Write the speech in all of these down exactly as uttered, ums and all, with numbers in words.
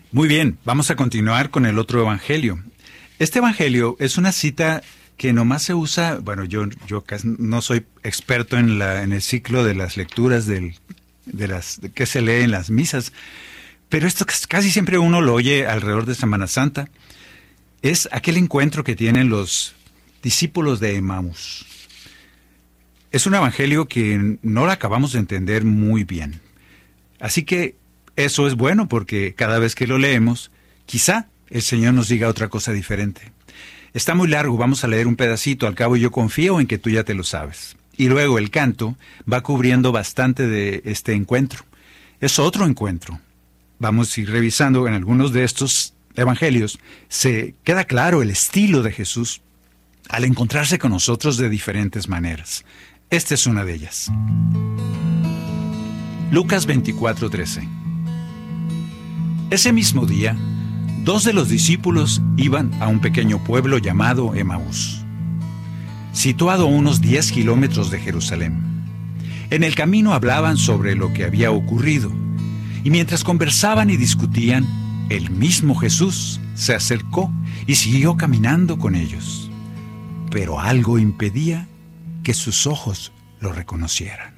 Muy bien, vamos a continuar con el otro evangelio. Este evangelio es una cita que nomás se usa, bueno, yo, yo casi no soy experto en, la, en el ciclo de las lecturas del, de las de que se lee en las misas, pero esto casi siempre uno lo oye alrededor de Semana Santa. Es aquel encuentro que tienen los discípulos de Emaús. Es un evangelio que no lo acabamos de entender muy bien. Así que eso es bueno porque cada vez que lo leemos, quizá el Señor nos diga otra cosa diferente. Está muy largo, vamos a leer un pedacito, al cabo yo confío en que tú ya te lo sabes. Y luego el canto va cubriendo bastante de este encuentro. Es otro encuentro. Vamos a ir revisando en algunos de estos evangelios. Se queda claro el estilo de Jesús al encontrarse con nosotros de diferentes maneras. Esta es una de ellas. Lucas veinticuatro, trece. Ese mismo día, dos de los discípulos iban a un pequeño pueblo llamado Emaús, situado a unos diez kilómetros de Jerusalén. En el camino hablaban sobre lo que había ocurrido, y mientras conversaban y discutían, el mismo Jesús se acercó y siguió caminando con ellos. Pero algo impedía que sus ojos lo reconocieran.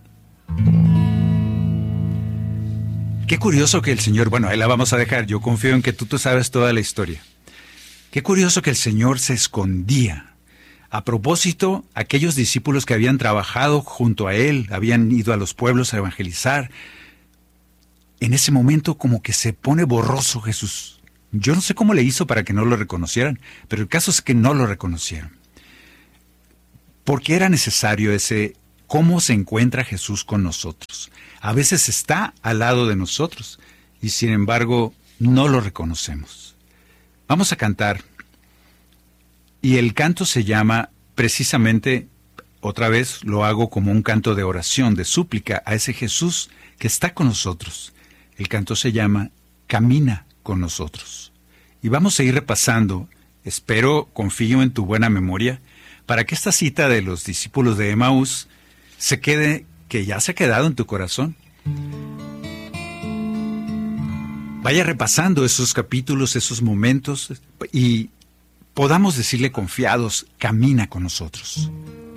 Qué curioso que el Señor, bueno, ahí la vamos a dejar, yo confío en que tú, tú sabes toda la historia. Qué curioso que el Señor se escondía. A propósito, aquellos discípulos que habían trabajado junto a Él, habían ido a los pueblos a evangelizar, en ese momento como que se pone borroso Jesús. Yo no sé cómo le hizo para que no lo reconocieran, pero el caso es que no lo reconocieron. Porque era necesario ese cómo se encuentra Jesús con nosotros. A veces está al lado de nosotros y sin embargo no lo reconocemos. Vamos a cantar y el canto se llama precisamente, otra vez lo hago como un canto de oración, de súplica a ese Jesús que está con nosotros. El canto se llama Camina con nosotros. Y vamos a ir repasando, espero, confío en tu buena memoria, para que esta cita de los discípulos de Emaús se quede, que ya se ha quedado en tu corazón. Vaya repasando esos capítulos, esos momentos, y podamos decirle confiados, camina con nosotros.